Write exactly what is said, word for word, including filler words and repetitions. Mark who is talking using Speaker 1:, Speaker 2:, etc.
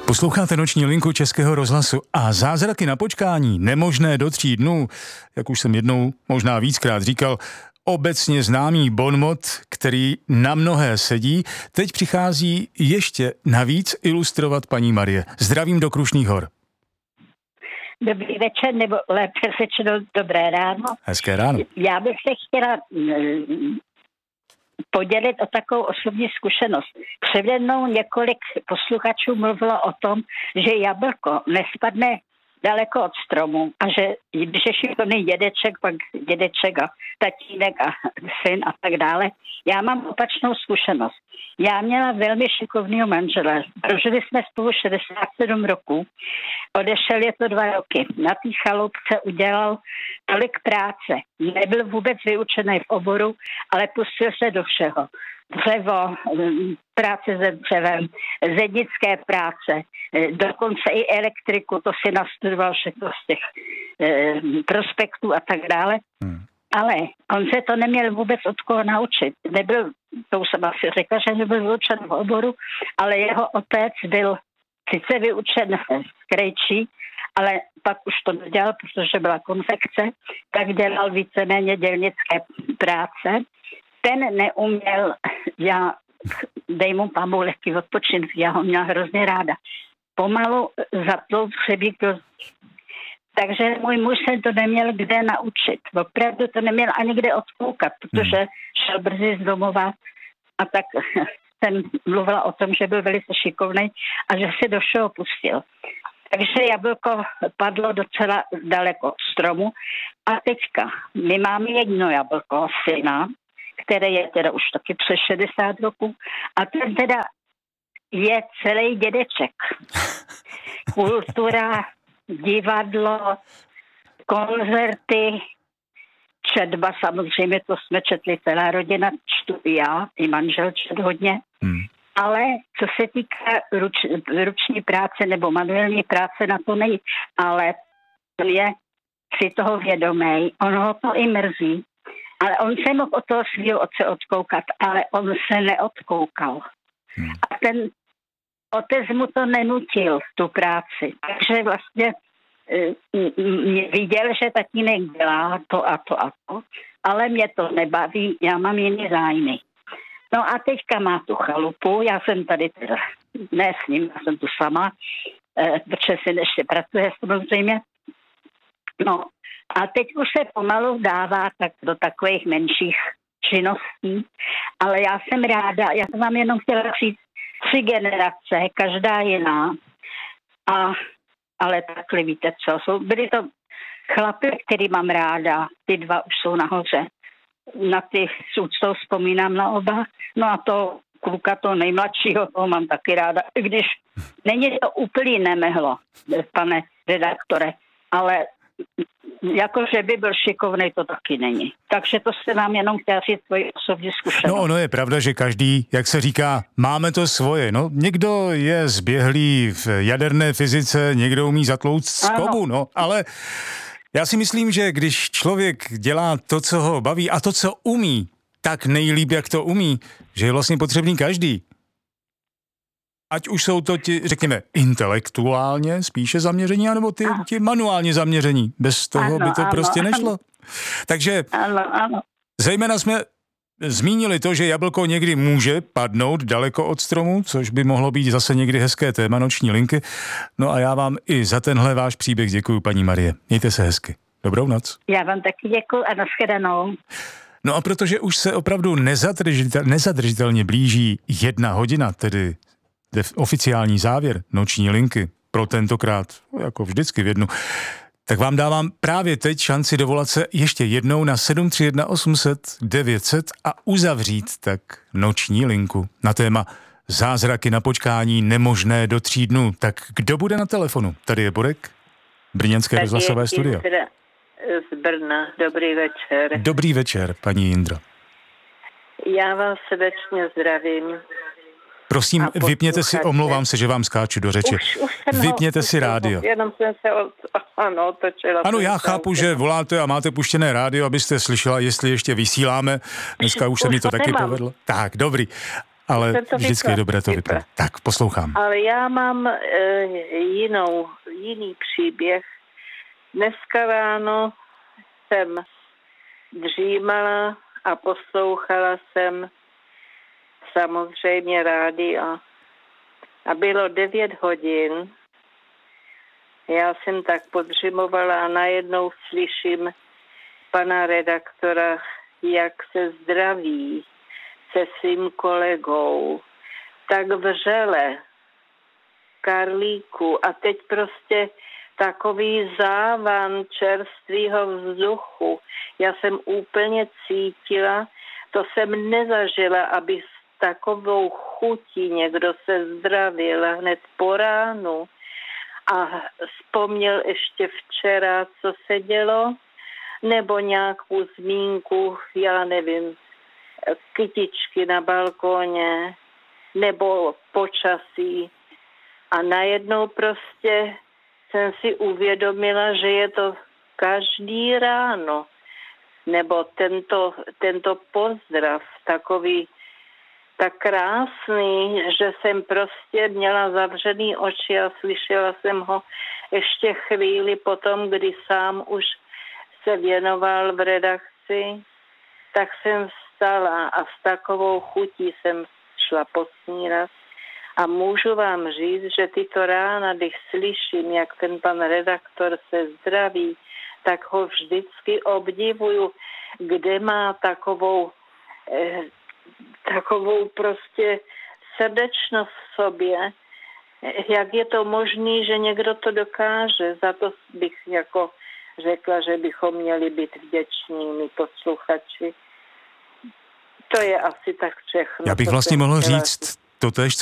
Speaker 1: Posloucháte noční linku Českého rozhlasu a zázraky na počkání nemožné do tří dnů, jak už jsem jednou, možná víckrát říkal, obecně známý bonmot, který na mnohé sedí, teď přichází ještě navíc ilustrovat paní Marie. Zdravím do Krušných hor.
Speaker 2: Dobrý večer, nebo lépe řečeno dobré ráno.
Speaker 1: Hezké ráno.
Speaker 2: Já bych se chtěla podělit o takovou osobní zkušenost. Přede mnou několik posluchačů mluvilo o tom, že jablko nespadne daleko od stromu a že když je šikovný dědeček, pak dědeček a tatínek a syn a tak dále. Já mám opačnou zkušenost. Já měla velmi šikovného manžela. Prožili jsme spolu šedesát sedm roků. Odešel je to dva roky. Na té chalupce udělal tolik práce. Nebyl vůbec vyučený v oboru, ale pustil se do všeho. Dřevo, práce se dřevem, zednické práce, dokonce i elektriku, to si nastudoval všechno z těch eh, prospektů a tak dále. Hmm. Ale on se to neměl vůbec od koho naučit. Nebyl, to už jsem asi řekla, že nebyl vyučen v oboru, ale jeho otec byl sice vyučen v Krejčí, ale pak už to nedělal, protože byla konfekce, tak dělal víceméně dělnické práce. Ten neuměl, já dej mu pámu lehký odpočinky, já ho měla hrozně ráda. Pomalu zatlout hřebík do... Takže můj muž se to neměl kde naučit. Opravdu to neměl ani kde odkoukat, protože šel brzy z domova a tak jsem mluvila o tom, že byl velice šikovný a že se do všeho pustil. Takže jablko padlo docela daleko od stromu a teďka my máme jedno jablko, syna, které je teda už taky přes šedesát roků a ten teda je celý dědeček. Kultura, divadlo, koncerty, četba, samozřejmě to jsme četli celá rodina, čtu i já, i manžel čet hodně, hmm. ale co se týká ruč, ruční práce nebo manuální práce, na to nej, ale on je si toho vědomý, on ho to i mrzí, ale on se mohl od toho svýho otce odkoukat, ale on se neodkoukal. Hmm. A ten otec mu to nenutil, tu práci. Takže vlastně viděl, že tatínek dělá to a to a to, ale mě to nebaví, já mám jiný zájmy. No a teďka má tu chalupu, já jsem tady teda, ne s ním, já jsem tu sama, protože si ještě pracuje samozřejmě. No a teď už se pomalu dává tak do takových menších činností, ale já jsem ráda, já jsem vám jenom chtěla říct, tři generace, každá jiná, a ale takhle víte co, jsou, byli to chlapy, který mám ráda, ty dva už jsou nahoře, na ty s úctou vzpomínám na oba, no a to kluka, to nejmladšího, toho mám taky ráda, i když není to úplně nemehlo, pane redaktore, ale jako, že by byl šikovnej, to taky není. Takže to se nám jenom chtěla říct tvoji osobní zkušenost.
Speaker 1: No ono je pravda, že každý, jak se říká, máme to svoje. No někdo je zběhlý v jaderné fyzice, někdo umí zatlouct z kovu, no, ale já si myslím, že když člověk dělá to, co ho baví a to, co umí, tak nejlíp, jak to umí, že je vlastně potřebný každý. Ať už jsou to ti, řekněme, intelektuálně spíše zaměření, anebo ty, ti manuálně zaměření. Bez toho ano, by to ano, prostě nešlo. Ano. Takže
Speaker 2: ano, ano.
Speaker 1: zejména jsme zmínili to, že jablko někdy může padnout daleko od stromu, což by mohlo být zase někdy hezké téma noční linky. No a já vám i za tenhle váš příběh děkuju, paní Marie. Mějte se hezky. Dobrou noc.
Speaker 2: Já vám taky děkuju a nashledanou.
Speaker 1: No a protože už se opravdu nezadržitel, nezadržitelně blíží jedna hodina, tedy oficiální závěr noční linky pro tentokrát, jako vždycky v jednu, tak vám dávám právě teď šanci dovolat se ještě jednou na sedm tři jedna osm set devět set a uzavřít tak noční linku na téma zázraky na počkání nemožné do tří dnů. Tak kdo bude na telefonu? Tady je Borek, brněnské rozhlasové studio.
Speaker 3: Z Brna. Dobrý večer.
Speaker 1: Dobrý večer, paní Jindro.
Speaker 3: Já vás srdečně zdravím.
Speaker 1: Prosím, vypněte si, omlouvám se, že vám skáču do řeči.
Speaker 3: Už, už
Speaker 1: vypněte si rádio.
Speaker 3: Jenom jsem se od, ano, otočila.
Speaker 1: Ano, já chápu, že voláte a máte puštěné rádio, abyste slyšela, jestli ještě vysíláme. Dneska už, už se mi to taky
Speaker 3: nemám.
Speaker 1: povedlo. Tak, dobrý. ale
Speaker 3: to
Speaker 1: vždycky
Speaker 3: vypla,
Speaker 1: je dobré to
Speaker 3: vypla.
Speaker 1: vypnout. Tak, poslouchám.
Speaker 3: Ale já mám e, jinou, jiný příběh. Dneska ráno jsem dřímala a poslouchala jsem samozřejmě rádio. A bylo devět hodin. Já jsem tak podřimovala a najednou slyším pana redaktora, jak se zdraví se svým kolegou. Tak vřele, Karlíku. A teď prostě takový závan čerstvého vzduchu. Já jsem úplně cítila, to jsem nezažila, aby s takovou chutí někdo se zdravil hned po ránu. A vzpomněl ještě včera, co se dělo, nebo nějakou zmínku, já nevím, kytičky na balkóně, nebo počasí. A najednou prostě jsem si uvědomila, že je to každý ráno, nebo tento, tento pozdrav takový tak krásný, že jsem prostě měla zavřený oči a slyšela jsem ho ještě chvíli potom, kdy sám už se věnoval v redakci, tak jsem vstala a s takovou chutí jsem šla posnídat. A můžu vám říct, že tyto rána, když slyším, jak ten pan redaktor se zdraví, tak ho vždycky obdivuju, kde má takovou eh, takovou prostě srdečnost v sobě, jak je to možné, že někdo to dokáže. Za to bych jako řekla, že bychom měli být vděční, my posluchači. To je asi tak všechno.
Speaker 1: Já bych vlastně mohl říct totéž,